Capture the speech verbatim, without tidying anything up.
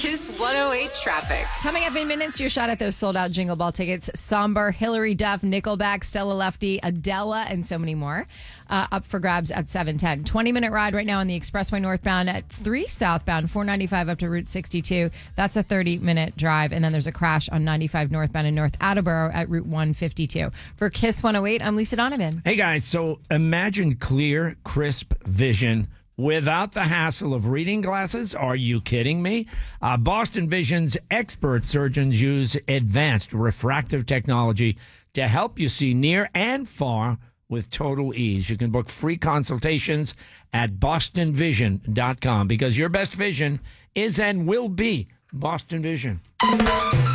Kiss one oh eight traffic. Coming up in minutes, your shot at those sold-out Jingle Ball tickets. Somber, Hillary Duff, Nickelback, Stella Lefty, Adele, and so many more. Uh, up for grabs at seven ten. twenty-minute ride right now on the Expressway northbound at three southbound, four ninety-five up to Route sixty-two. That's a thirty-minute drive. And then there's a crash on ninety-five northbound in North Attleboro at Route one fifty-two. For Kiss one oh eight, I'm Lisa Donovan. Hey, guys. So imagine clear, crisp vision without the hassle of reading glasses. Are you kidding me? Uh, Boston Vision's expert surgeons use advanced refractive technology to help you see near and far with total ease. You can book free consultations at boston vision dot com because your best vision is and will be Boston Vision.